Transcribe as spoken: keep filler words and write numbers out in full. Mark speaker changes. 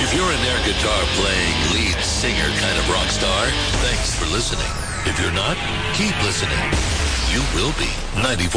Speaker 1: If you're an air guitar playing lead singer kind of rock star, thanks for listening. If you're not, keep listening. You will be. ninety-four